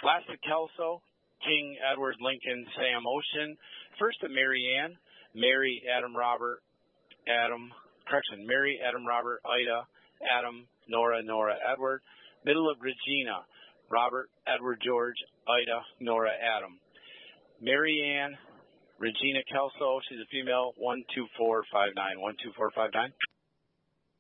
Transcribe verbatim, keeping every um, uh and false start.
Last of Kelso, King, Edward, Lincoln, Sam, Ocean. First of Mary Ann, Mary, Adam, Robert, Adam, correction, Mary, Adam, Robert, Ida, Adam, Nora, Nora, Edward. Middle of Regina, Robert, Edward, George, Ida, Nora, Adam. Mary Ann, Regina Kelso, she's a female, one two four five nine, one two four five nine.